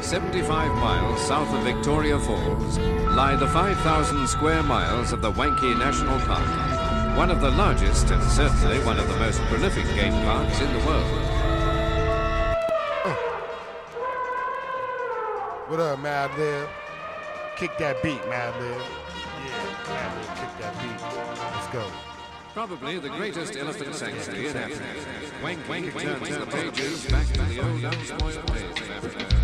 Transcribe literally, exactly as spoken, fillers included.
seventy-five miles south of Victoria Falls, lie the five thousand square miles of the Wankie National Park, one of the largest and certainly one of the most prolific game parks in the world. Uh. What up, Mad Lib? Kick that beat, Mad Lib. Yeah, Mad Lib, kick that beat. Let's go. Probably the greatest elephant sanctuary in Africa. Wankie turns the pages back to the old unspoiled days of Africa.